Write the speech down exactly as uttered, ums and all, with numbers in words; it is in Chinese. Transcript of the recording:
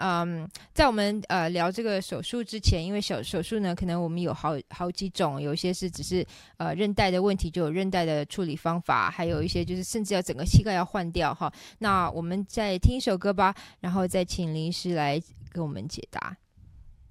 嗯，在我们呃聊这个手术之前，因为手手术呢，可能我们有好好几种，有一些是只是呃韧带的问题，就有韧带的处理方法，还有一些就是甚至要整个膝盖要换掉哈。那我们再听一首歌吧，然后再请林医师来给我们解答。